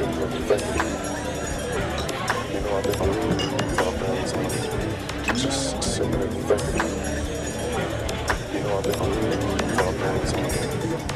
Just sitting in the back. You know, I've been